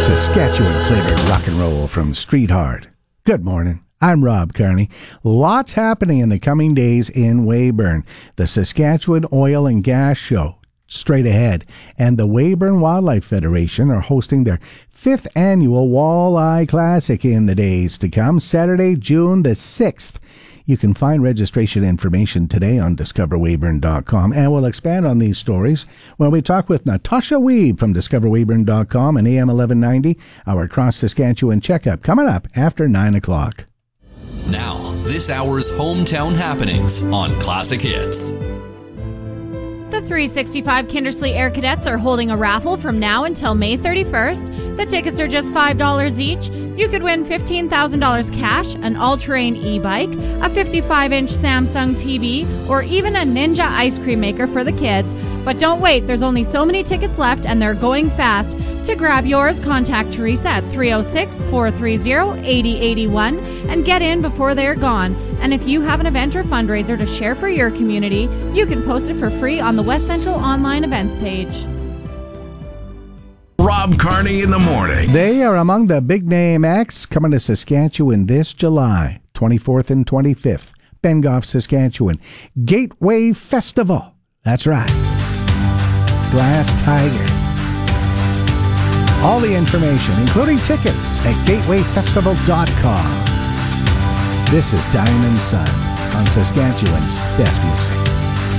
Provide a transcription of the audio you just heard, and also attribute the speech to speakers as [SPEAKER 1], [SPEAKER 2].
[SPEAKER 1] Saskatchewan-flavored rock and roll from Street Heart. Good morning. I'm Rob Carney. Lots happening in the coming days in Weyburn. The Saskatchewan Oil and Gas Show, straight ahead, and the Weyburn Wildlife Federation are hosting their 5th annual Walleye Classic in the days to come, Saturday, June the 6th. You can find registration information today on discoverweyburn.com, and we'll expand on these stories when we talk with Natasha Weeb from discoverweyburn.com and AM 1190, our Cross Saskatchewan checkup, coming up after 9 o'clock.
[SPEAKER 2] Now, this hour's hometown happenings on Classic Hits.
[SPEAKER 3] The 365 Kindersley Air Cadets are holding a raffle from now until May 31st. The tickets are just $5 each. You could win $15,000 cash, an all-terrain e-bike, a 55-inch Samsung TV, or even a Ninja ice cream maker for the kids. But don't wait, there's only so many tickets left and they're going fast. To grab yours, contact Teresa at 306-430-8081 and get in before they're gone. And if you have an event or fundraiser to share for your community, you can post it for free on the West Central online events page.
[SPEAKER 4] Rob Carney in the morning.
[SPEAKER 1] They are among the big name acts coming to Saskatchewan this July, 24th and 25th. Bengoff, Saskatchewan. Gateway Festival. That's right. Glass Tiger. All the information, including tickets, at gatewayfestival.com. This is Diamond Sun on Saskatchewan's best music.